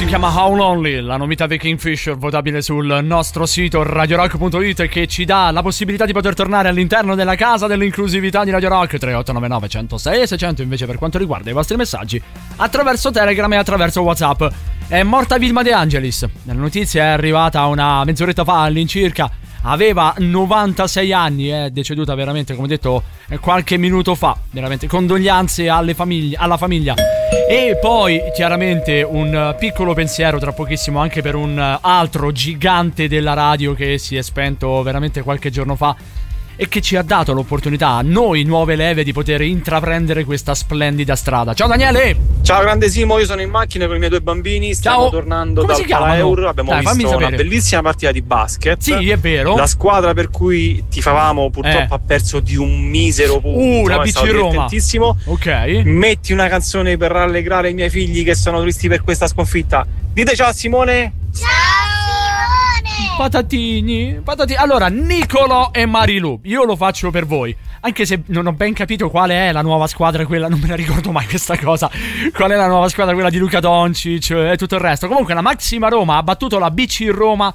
chiama How Lonely, la novità di Kingfisher, votabile sul nostro sito radiorock.it, che ci dà la possibilità di poter tornare all'interno della casa dell'inclusività di Radio Rock. 3899 106 600 invece per quanto riguarda i vostri messaggi attraverso Telegram e attraverso WhatsApp. È morta Vilma De Angelis, la notizia è arrivata una mezz'oretta fa all'incirca. Aveva 96 anni, è deceduta veramente, come detto, qualche minuto fa. Veramente condoglianze alla famiglia. E poi chiaramente un piccolo pensiero tra pochissimo anche per un altro gigante della radio che si è spento veramente qualche giorno fa e che ci ha dato l'opportunità a noi nuove leve di poter intraprendere questa splendida strada. Ciao Daniele! Ciao grande Simo, io sono in macchina con i miei due bambini. Stiamo tornando dal Palaeur. Abbiamo visto una bellissima partita di basket. Sì, è vero. La squadra per cui tifavamo purtroppo ha perso di un misero punto. Una BC Roma. Ok. Metti una canzone per rallegrare i miei figli che sono tristi per questa sconfitta. Dite ciao a Simone. Ciao! Patatini. Allora, Nicolò e Marilu, io lo faccio per voi. Anche se non ho ben capito quale è la nuova squadra, quella, non me la ricordo mai questa cosa. Qual è la nuova squadra, quella di Luka Doncic e tutto il resto. Comunque la Maxima Roma ha battuto la BC Roma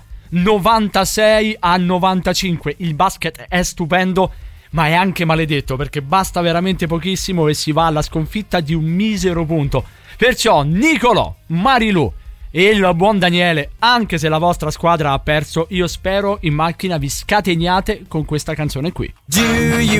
96-95. Il basket è stupendo, ma è anche maledetto, perché basta veramente pochissimo e si va alla sconfitta di un misero punto. Perciò Nicolò, Marilu e il buon Daniele, anche se la vostra squadra ha perso, io spero in macchina vi scateniate con questa canzone qui. Do you